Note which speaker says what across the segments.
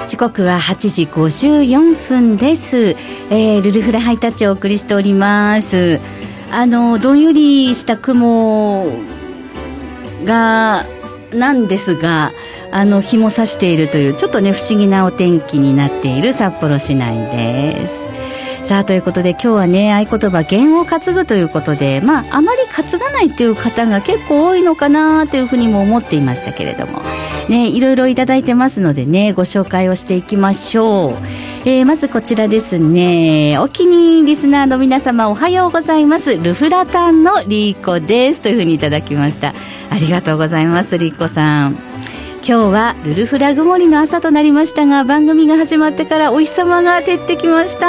Speaker 1: 時刻は8時54分です。ルルフラハイタッチをお送りしております。どんよりした雲がなんですが、日も差しているというちょっとね不思議なお天気になっている札幌市内です。さあということで今日はね合言葉験を担ぐということで、あまり担がないという方が結構多いのかなというふうにも思っていましたけれどもね、いろいろいただいてますのでねご紹介をしていきましょう。まずこちらですね、お気に入りリスナーの皆様おはようございます。ルフラタンのリーコですというふうにいただきました。ありがとうございます。リーコさん、今日はルルフラ曇りの朝となりましたが、番組が始まってからお日様が照ってきました。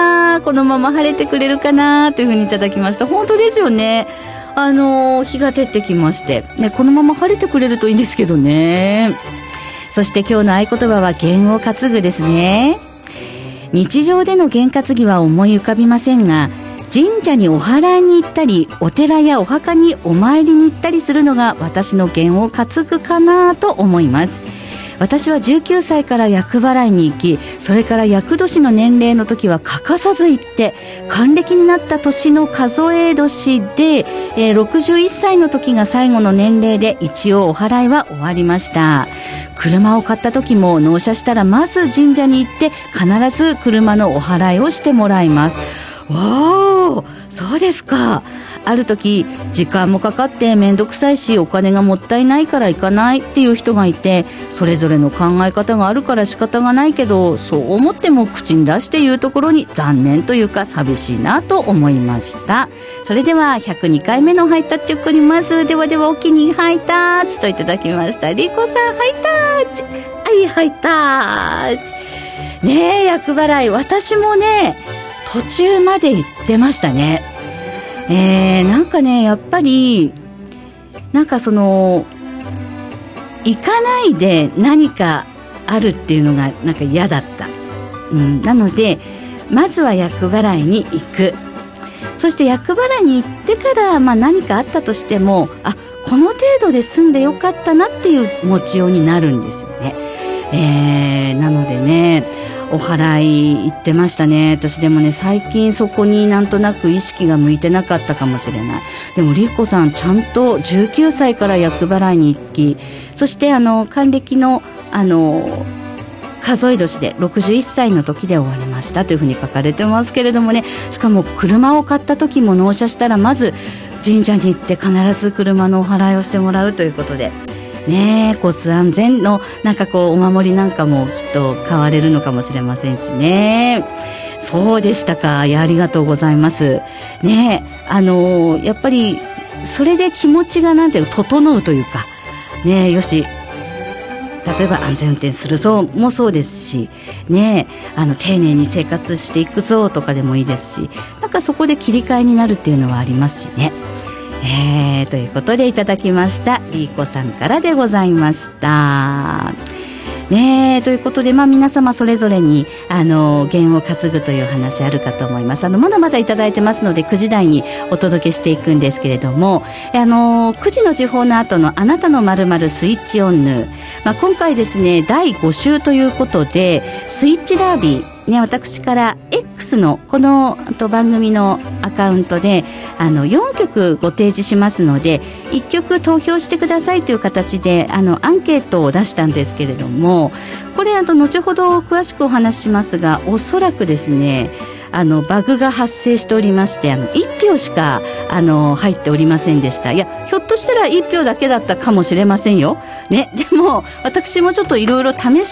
Speaker 1: このまま晴れてくれるかなというふうにいただきました。本当ですよね。日が照ってきまして、ね、このまま晴れてくれるといいんですけどね。そして今日の合言葉は験を担ぐですね。日常での験担ぎは思い浮かびませんが、神社にお祓いに行ったりお寺やお墓にお参りに行ったりするのが私の験を担ぐかなと思います。私は19歳から厄払いに行き、それから厄年の年齢の時は欠かさず行って、還暦になった年の数え年で、61歳の時が最後の年齢で一応お祓いは終わりました。車を買った時も納車したらまず神社に行って必ず車のお祓いをしてもらいます。おー、そうですか。ある時時間もかかってめんどくさいしお金がもったいないから行かないっていう人がいて、それぞれの考え方があるから仕方がないけど、そう思っても口に出して言うところに残念というか寂しいなと思いました。それでは102回目のハイタッチを送ります。ではではお気にハイタッチといただきました。リコさんハイタッチ、はいハイタッチねえ、厄払い私もね途中まで行ってましたね。なんかねやっぱりなんかその行かないで何かあるっていうのがなんか嫌だった、なのでまずは厄払いに行く。そして厄払いに行ってから何かあったとしてもこの程度で済んでよかったなっていう持ちようになるんですよね。なのでねお祓い行ってましたね。私でもね最近そこになんとなく意識が向いてなかったかもしれない。でもリッコさんちゃんと19歳から厄払いに行き、そして還暦の数え年で61歳の時で終わりましたというふうに書かれてますけれどもね、しかも車を買った時も納車したらまず神社に行って必ず車のお祓いをしてもらうということでね、交通安全のなんかこうお守りなんかもきっと買われるのかもしれませんしね。そうでしたか。ありがとうございますね。やっぱりそれで気持ちがなんていう整うというかね、よし例えば安全運転するぞもそうですしね、丁寧に生活していくぞとかでもいいですし、なんかそこで切り替えになるっていうのはありますしね。ということでいただきましたリーコさんからでございましたね。ということで皆様それぞれに験を担ぐという話あるかと思います。まだまだいただいてますので9時台にお届けしていくんですけれども、9時の時報の後のあなたの〇〇スイッチオンヌ、今回ですね第5週ということでスイッチダービーね、私から X のこの番組のアカウントで4曲ご提示しますので1曲投票してくださいという形でアンケートを出したんですけれども、これ後ほど詳しくお話ししますが、おそらくですねバグが発生しておりまして1票しか入っておりませんでした。いやひょっとしたら1票だけだったかもしれませんよ、ね、でも私もちょっといろいろ試し